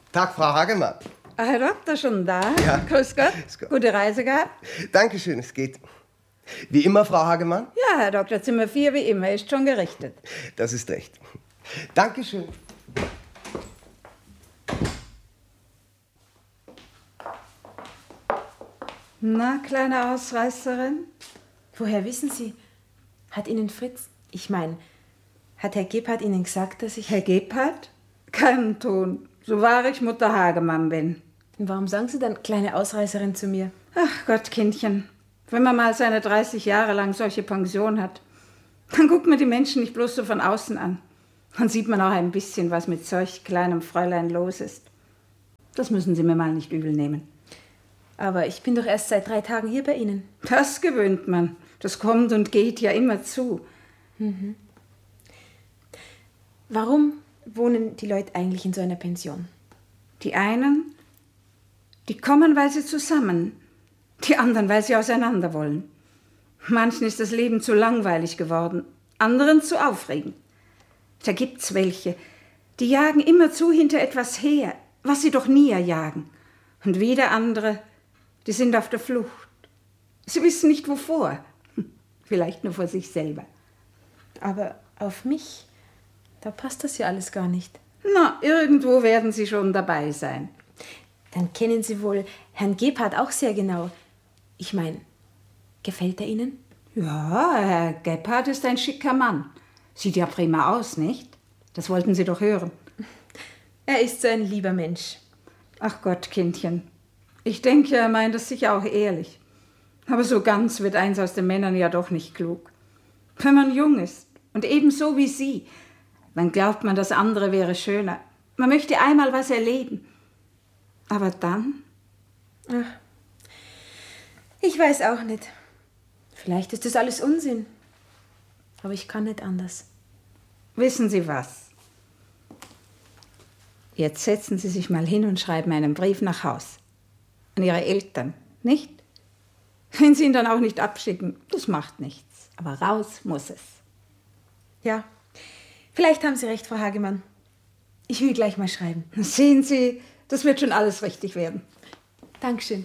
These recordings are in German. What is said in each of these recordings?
Tag, Frau Hagemann. Ah, Herr Doktor, schon da? Ja. Grüß Gott. Grüß Gott. Gute Reise gehabt? Dankeschön, es geht. Wie immer, Frau Hagemann? Ja, Herr Doktor, Zimmer 4 wie immer, ist schon gerichtet. Das ist recht. Dankeschön. Na, kleine Ausreißerin? Woher wissen Sie? Hat Ihnen Fritz, ich meine, hat Herr Gebhardt Ihnen gesagt, dass ich... Herr Gebhardt? Keinen Ton. So wahr ich Mutter Hagemann bin. Und warum sagen Sie dann kleine Ausreißerin zu mir? Ach Gott, Kindchen. Wenn man mal seine 30 Jahre lang solche Pension hat, dann guckt man die Menschen nicht bloß so von außen an. Dann sieht man auch ein bisschen, was mit solch kleinem Fräulein los ist. Das müssen Sie mir mal nicht übel nehmen. Aber ich bin doch erst seit 3 Tagen hier bei Ihnen. Das gewöhnt man. Das kommt und geht ja immer zu. Mhm. Warum wohnen die Leute eigentlich in so einer Pension? Die einen, die kommen, weil sie zusammen, die anderen, weil sie auseinander wollen. Manchen ist das Leben zu langweilig geworden, anderen zu aufregend. Da gibt's welche, die jagen immerzu hinter etwas her, was sie doch nie erjagen. Und wieder andere, die sind auf der Flucht. Sie wissen nicht wovor. Vielleicht nur vor sich selber. Aber auf mich, da passt das ja alles gar nicht. Na, irgendwo werden Sie schon dabei sein. Dann kennen Sie wohl Herrn Gebhardt auch sehr genau. Ich meine, gefällt er Ihnen? Ja, Herr Gebhardt ist ein schicker Mann. Sieht ja prima aus, nicht? Das wollten Sie doch hören. Er ist so ein lieber Mensch. Ach Gott, Kindchen. Ich denke, er meint es sicher auch ehrlich. Aber so ganz wird eins aus den Männern ja doch nicht klug. Wenn man jung ist und ebenso wie Sie, dann glaubt man, das andere wäre schöner. Man möchte einmal was erleben. Aber dann? Ach, ich weiß auch nicht. Vielleicht ist das alles Unsinn. Aber ich kann nicht anders. Wissen Sie was? Jetzt setzen Sie sich mal hin und schreiben einen Brief nach Haus. An Ihre Eltern, nicht? Wenn Sie ihn dann auch nicht abschicken, das macht nichts. Aber raus muss es. Ja, vielleicht haben Sie recht, Frau Hagemann. Ich will gleich mal schreiben. Sehen Sie, das wird schon alles richtig werden. Dankeschön.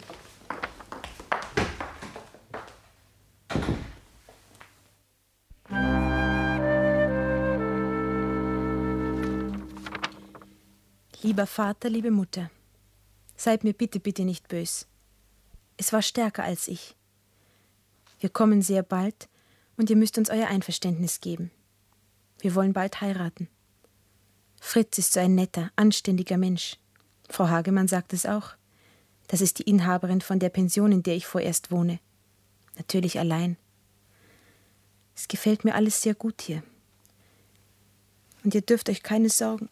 Lieber Vater, liebe Mutter, seid mir bitte, bitte nicht bös. Es war stärker als ich. Wir kommen sehr bald und ihr müsst uns euer Einverständnis geben. Wir wollen bald heiraten. Fritz ist so ein netter, anständiger Mensch. Frau Hagemann sagt es auch. Das ist die Inhaberin von der Pension, in der ich vorerst wohne. Natürlich allein. Es gefällt mir alles sehr gut hier. Und ihr dürft euch keine Sorgen.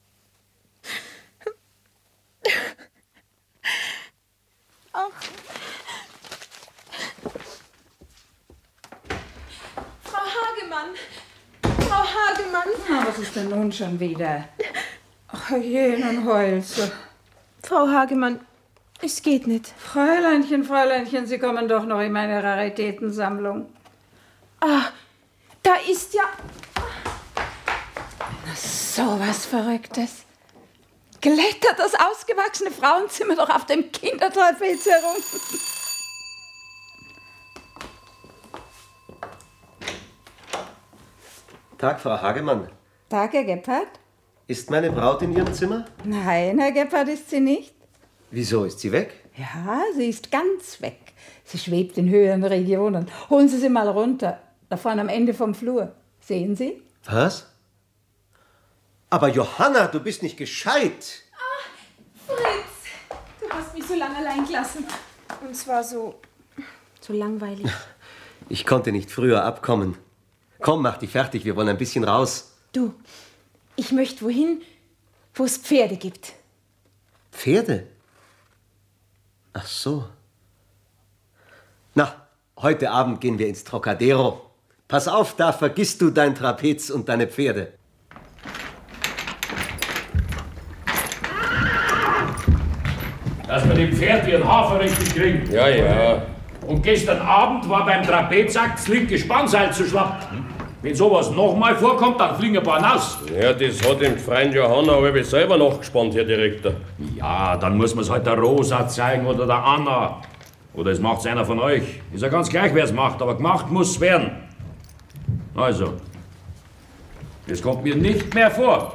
Ach. Frau Hagemann! Frau Hagemann! Na, was ist denn nun schon wieder? Ach, je, nun heulst du. Frau Hagemann, es geht nicht. Fräuleinchen, Fräuleinchen, Sie kommen doch noch in meine Raritätensammlung. Ah, da ist ja... So was Verrücktes. Klettert das ausgewachsene Frauenzimmer doch auf dem Kindertrapez herum. Tag, Frau Hagemann. Tag, Herr Gebhardt. Ist meine Braut in Ihrem Zimmer? Nein, Herr Gebhardt, ist sie nicht. Wieso, ist sie weg? Ja, sie ist ganz weg. Sie schwebt in höheren Regionen. Holen Sie sie mal runter. Da vorne am Ende vom Flur. Sehen Sie? Was? Aber Johanna, du bist nicht gescheit. Ah, Fritz, du hast mich so lange allein gelassen. Und es war so langweilig. Ich konnte nicht früher abkommen. Komm, mach dich fertig, wir wollen ein bisschen raus. Du, ich möchte wohin, wo es Pferde gibt. Pferde? Ach so. Na, heute Abend gehen wir ins Trocadero. Pass auf, da vergisst du dein Trapez und deine Pferde. Dass wir dem Pferd ihren Hafer richtig kriegen. Ja, ja. Und gestern Abend war beim Trapezakt das linke Spannseil zu schlapp. Wenn sowas nochmal vorkommt, dann fliegen ein paar nass. Ja, das hat dem Freund Johanna aber selber nachgespannt, Herr Direktor. Ja, dann muss man es halt der Rosa zeigen oder der Anna. Oder es macht's einer von euch. Ist ja ganz gleich, wer es macht, aber gemacht muss werden. Also, das kommt mir nicht mehr vor.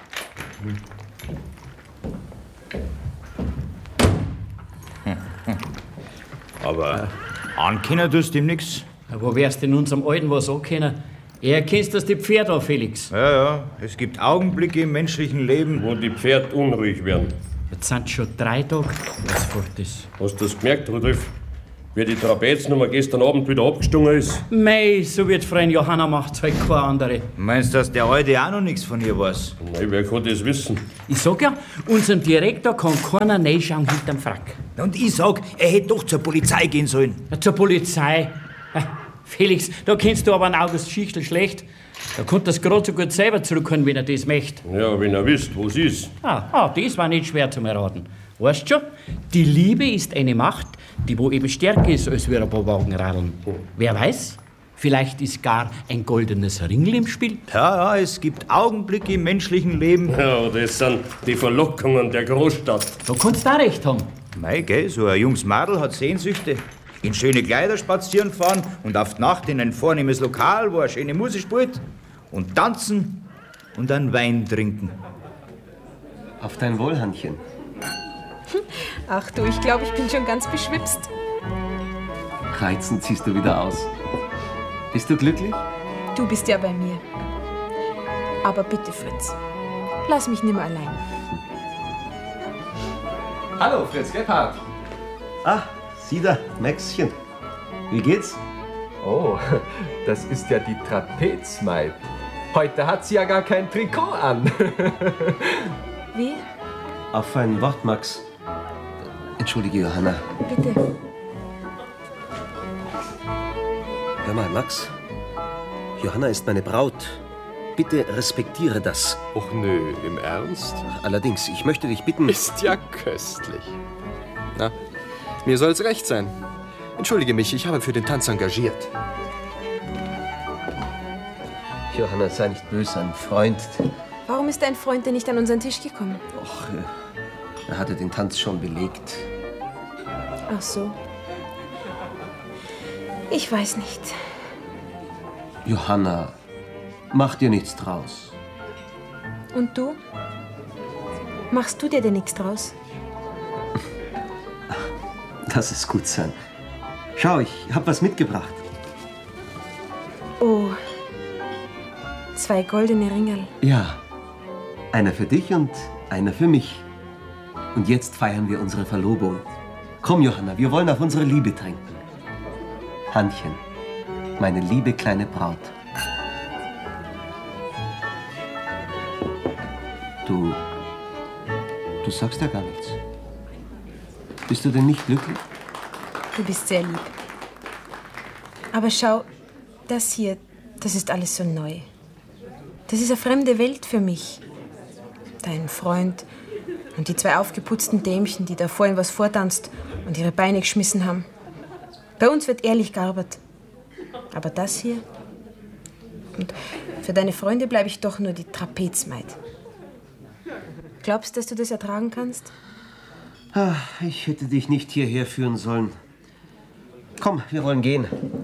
Aber ankennen tust du ihm nix. Wo wärst denn unserem Alten was ankennen? Er kennst das die Pferde an, Felix. Ja, es gibt Augenblicke im menschlichen Leben, Wo die Pferde unruhig werden. Jetzt sind schon 3 Tage, was fort ist. Hast du das gemerkt, Rudolf? Wie die Trapeznummer gestern Abend wieder abgestungen ist? Mei, so wird Freund Johanna macht's halt keine andere. Meinst du, dass der Alte auch noch nichts von ihr weiß? Nein, wer kann das wissen? Ich sag ja, unserem Direktor kann keiner reinschauen hinterm Frack. Und ich sag, er hätte doch zur Polizei gehen sollen. Ja, zur Polizei. Felix, da kennst du aber einen August Schichtel schlecht. Da konnte das gerade so gut selber zurückkommen, wenn er das möchte. Ja, wenn er wisst, wo es ist. Das war nicht schwer zu erraten. Weißt schon, die Liebe ist eine Macht, die wo eben stärker ist als wir ein paar Wagenradeln. Wer weiß, vielleicht ist gar ein goldenes Ringel im Spiel. Ja, es gibt Augenblicke im menschlichen Leben. Ja, das sind die Verlockungen der Großstadt. Da kannst du auch recht haben. Mei, gell, so ein junges Madel hat Sehnsüchte. In schöne Kleider spazieren fahren und auf die Nacht in ein vornehmes Lokal, wo eine schöne Musik spielt. Und tanzen und einen Wein trinken. Auf dein Wohl, Hannchen. Ach du, ich glaube, ich bin schon ganz beschwipst. Reizend siehst du wieder aus. Bist du glücklich? Du bist ja bei mir. Aber bitte, Fritz, lass mich nimmer allein. Hallo, Fritz Gebhardt. Ah, sieh da, Maxchen. Wie geht's? Oh, das ist ja die Trapezmaid. Heute hat sie ja gar kein Trikot an. Wie? Auf ein Wort, Max. Entschuldige, Johanna. Bitte. Hör mal, Max. Johanna ist meine Braut. Bitte respektiere das. Och nö, im Ernst? Allerdings, ich möchte dich bitten... Ist ja köstlich. Na, mir soll's recht sein. Entschuldige mich, ich habe für den Tanz engagiert. Johanna, sei nicht böse, ein Freund. Warum ist dein Freund denn nicht an unseren Tisch gekommen? Och, er hatte den Tanz schon belegt. Ach so. Ich weiß nicht. Johanna, mach dir nichts draus. Und du? Machst du dir denn nichts draus? Lass es gut sein. Schau, ich hab was mitgebracht. Oh, 2 goldene Ringerl. Ja, einer für dich und einer für mich. Und jetzt feiern wir unsere Verlobung. Komm, Johanna, wir wollen auf unsere Liebe trinken. Hannchen, meine liebe kleine Braut. Du sagst ja gar nichts. Bist du denn nicht glücklich? Du bist sehr lieb. Aber schau, das hier, das ist alles so neu. Das ist eine fremde Welt für mich. Dein Freund und die 2 aufgeputzten Dämchen, die da vorhin was vortanzt und ihre Beine geschmissen haben. Bei uns wird ehrlich gearbeitet. Aber das hier? Und für deine Freunde bleibe ich doch nur die Trapezmaid. Glaubst du, dass du das ertragen kannst? Ach, ich hätte dich nicht hierher führen sollen. Komm, wir wollen gehen.